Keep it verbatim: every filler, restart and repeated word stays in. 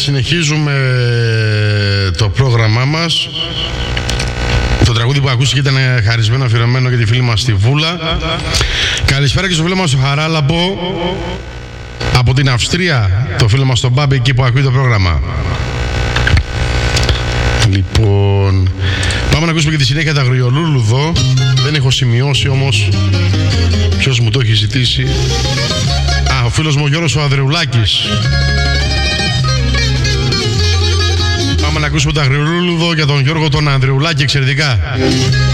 συνεχίζουμε το πρόγραμμά μας. Το τραγούδι που ακούστηκε ήταν χαρισμένο, αφιερωμένο για τη φίλη μας τη Βούλα. Καλησπέρα και στο φίλο μας το Χαράλαμπο από την Αυστρία, το φίλο μας τον Μπάμπη, εκεί που ακούει το πρόγραμμα. Λοιπόν, πάμε να ακούσουμε και τη συνέχεια τα Αγριολούλουδο. Δεν έχω σημειώσει όμως ποιος μου το έχει ζητήσει. Α, ο φίλος μου ο Γιώργος ο Ανδρεουλάκης. Πάμε να ακούσουμε τα Αγριολούλουδο για τον Γιώργο τον Ανδρεουλάκη, εξαιρετικά.